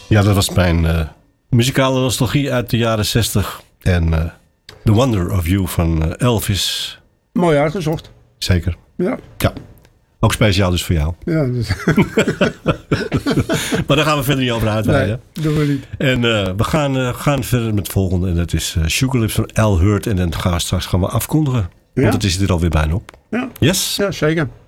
Ja, dat was mijn muzikale nostalgie uit de jaren 60. En The Wonder of You van Elvis. Mooi uitgezocht. Zeker. Ja. Ja. Ook speciaal dus voor jou. Ja, dus. Maar daar gaan we verder niet over uitweiden. Nee, doen we niet. En we gaan verder met het volgende. En dat is Sugar Lips van Al Hurt. En dan gaan we straks afkondigen. Ja? Want het is er alweer bijna op. Ja. Yes? Ja, zeker.